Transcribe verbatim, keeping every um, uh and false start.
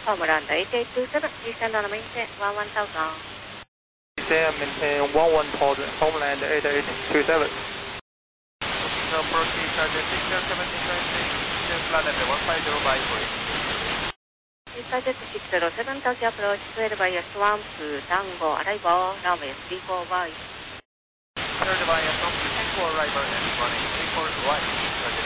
Miranda eight eight two seven, descend on a maintain one one thousand. Descend maintain one one thousand, Homeland eight eight two seven. So proceed Charger six zero seven nine six, descend flight level one five zero by three. Charger six zero seven, Tokyo approach twelve by Swamp, Tango, arrival, runway three four by. Third by Swamp, Tango, arrival and running three four right.